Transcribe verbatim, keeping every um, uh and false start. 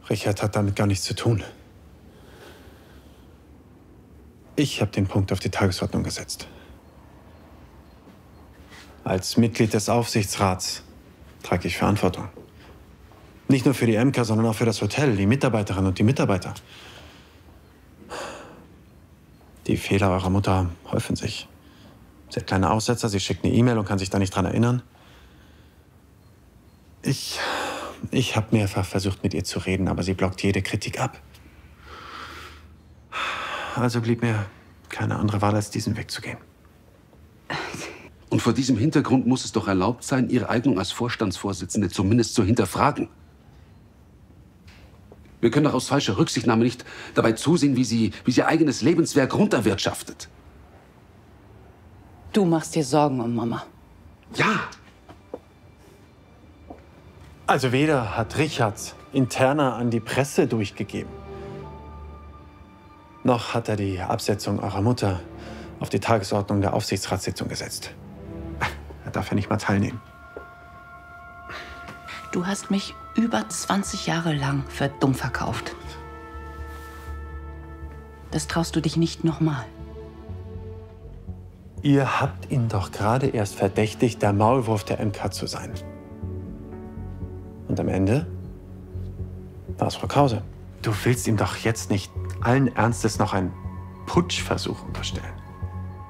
Richard hat damit gar nichts zu tun. Ich habe den Punkt auf die Tagesordnung gesetzt. Als Mitglied des Aufsichtsrats trage ich Verantwortung. Nicht nur für die Emker, sondern auch für das Hotel, die Mitarbeiterinnen und die Mitarbeiter. Die Fehler eurer Mutter häufen sich. Sie hat kleine Aussetzer, sie schickt eine E-Mail und kann sich da nicht dran erinnern. Ich, ich habe mehrfach versucht, mit ihr zu reden, aber sie blockt jede Kritik ab. Also blieb mir keine andere Wahl, als diesen Weg zu gehen. Und vor diesem Hintergrund muss es doch erlaubt sein, Ihre Eignung als Vorstandsvorsitzende zumindest zu hinterfragen. Wir können doch aus falscher Rücksichtnahme nicht dabei zusehen, wie sie, wie sie ihr eigenes Lebenswerk runterwirtschaftet. Du machst dir Sorgen um Mama. Ja. Also weder hat Richard Interna an die Presse durchgegeben, noch hat er die Absetzung eurer Mutter auf die Tagesordnung der Aufsichtsratssitzung gesetzt. Er darf ja nicht mal teilnehmen. Du hast mich über zwanzig Jahre lang für dumm verkauft. Das traust du dich nicht nochmal. Ihr habt ihn doch gerade erst verdächtigt, der Maulwurf der M K zu sein. Und am Ende war es Frau Krause. Du willst ihm doch jetzt nicht allen Ernstes noch einen Putschversuch unterstellen.